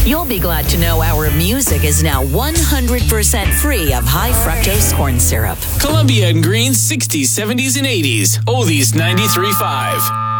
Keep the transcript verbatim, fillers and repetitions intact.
You'll be glad to know our music is now one hundred percent free of high fructose corn syrup. Columbia and Green's sixties, seventies, and eighties. Oldies ninety-three point five.